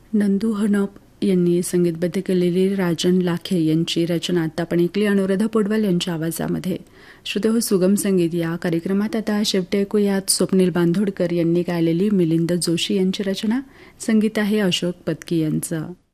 नंदू हनप यांनी संगीतबद्ध केलेली राजन लाखे यांची रचना आता आपण ऐकली अनुराधा पौडवाल यांच्या आवाजामध्ये. श्रोते, सुगम संगीत या कार्यक्रमात आता शेवटी ऐकूयात स्वप्नील बांदोडकर यांनी गायलेली मिलिंद जोशी यांची रचना. संगीत आहे अशोक पत्की यांचं.